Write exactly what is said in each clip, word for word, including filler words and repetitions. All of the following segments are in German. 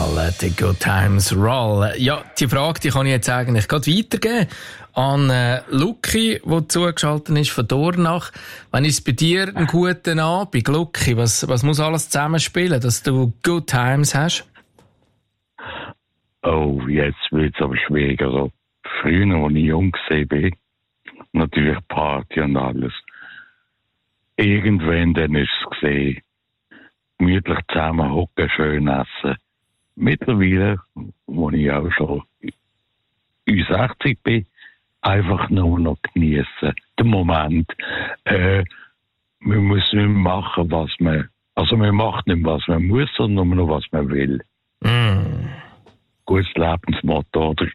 Let the Good Times Roll. Ja, die Frage, die kann ich jetzt eigentlich gerade weitergeben an äh, Luki, der zugeschaltet ist von Dornach. Wenn ist bei dir einen guten Abend, Luki, was, was muss alles zusammenspielen, dass du Good Times hast? Oh, jetzt wird es aber schwierig. Also, früher, als ich jung war, natürlich Party und alles. Irgendwann dann ist es gesehen, gemütlich zusammen hocken, schön essen. Mittlerweile, wo ich auch schon über sechzig bin, einfach nur noch genießen. Den Moment. Äh, man muss nicht mehr machen, was man, also man macht nicht mehr, was man muss, sondern nur noch, was man will. Mm. Gutes Lebensmotto, oder?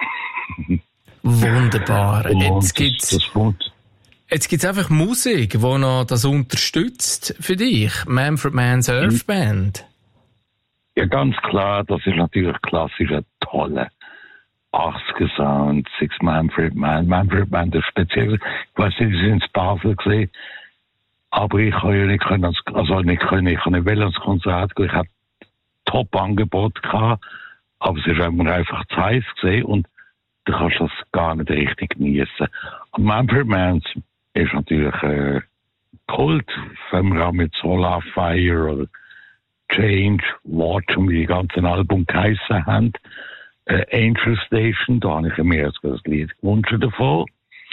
Wunderbar. Jetzt Und gibt's, das, das jetzt gibt's einfach Musik, die noch das unterstützt für dich. Manfred Mann's Earth Band. Ja, ganz klar, das ist natürlich klassischer, toller achtziger Sound, Six Manfred Mann. Manfred Mann, das speziell, ich weiß nicht, ich sind in Basel gesehen, aber ich kann ja nicht können, also nicht können, ich kann nicht will ans Konzert gehen, ich hatte Top-Angebot gehabt, aber es ist einfach zu heiß gesehen und du kannst das gar nicht richtig genießen. Und Manfred Mann ist natürlich äh, Kult, wenn wir auch mit Solar Fire oder Change, Watch und wie die ganzen Alben geheissen haben. Äh, Angel Station, da habe ich mir jetzt das Lied gewünscht davon.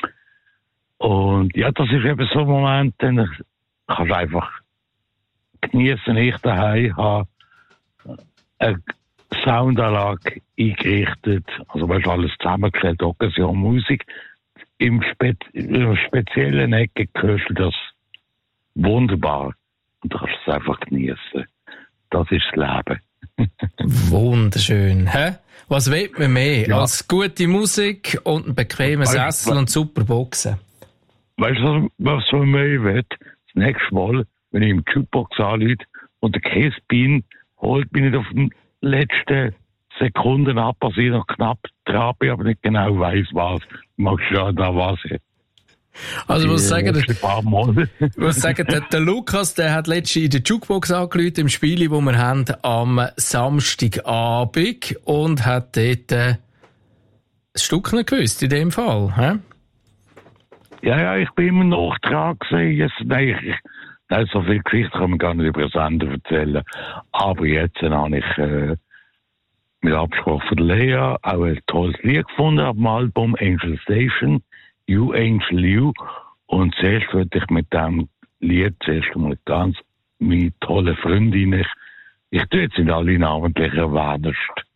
Und ja, das ist eben so ein Moment, dann kannst du einfach genießen, ich daheim habe eine Soundanlage eingerichtet, also weißt du, alles zusammengestellt, Occasion Musik. Im, Spe im speziellen Ecke hörst du das wunderbar und du kannst es einfach genießen. Das ist das Leben. Wunderschön. Hä? Was will man mehr Ja. als gute Musik und einen bequemen Sessel und super Boxen? Weißt du, was man mehr will? Das nächste Mal, wenn ich im Jukebox anrufe und der Käsebein holt mich nicht auf den letzten Sekunden ab, also ich noch knapp dran bin, aber nicht genau weiss, was. Magst du ja da was? Also, ich muss sagen, der, paar Mal. ich muss sagen der, der Lukas, der hat letztens in der Jukebox angerufen, im Spiel, das wir haben, am Samstagabend und hat dort äh, ein Stück nicht gewusst, in dem Fall. He? Ja, ja, ich bin immer noch dran gewesen. Jetzt, nein, ich, nein, so viele Geschichten kann man gar nicht über den Sender erzählen. Aber jetzt äh, habe ich äh, mit Absprache von Lea auch ein tolles Lied gefunden auf dem Album Angel Station, You Angel You. Und zuerst wollte ich mit diesem Lied zuerst einmal ganz meine tolle Freundin, ich, ich tue jetzt nicht alle namentlich erwähnen.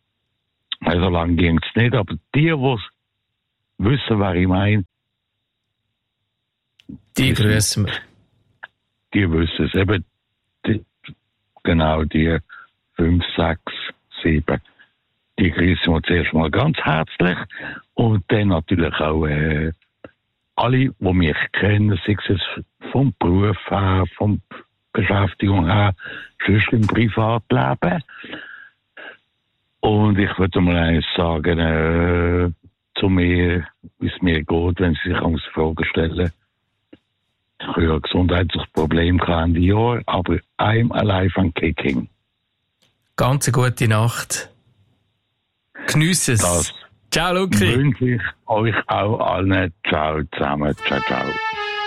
So lange ging es nicht, aber die, die wissen, was ich meine, Die grüßen wir. die wissen es. Eben, die, genau, die fünf, sechs, sieben. Die grüßen wir zuerst mal ganz herzlich. Und dann natürlich auch äh, alle, die mich kennen, sei es vom Beruf her, von Beschäftigung her, sonst im Privatleben. Und ich würde mal eines sagen, äh, zu mir, wie es mir geht, wenn Sie sich uns Fragen stellen. Ich habe ja ein gesundheitliches Problem Ende Jahr, aber I'm alive and kicking. Ganz eine gute Nacht. Geniesse es. Das Ciao, Luki. wünsche ich euch auch allen. Ciao zusammen. Ciao, ciao.